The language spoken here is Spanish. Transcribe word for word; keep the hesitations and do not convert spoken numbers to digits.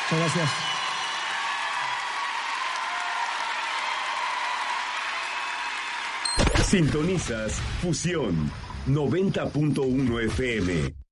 Muchas gracias. Sintonizas Fusión noventa punto uno F M.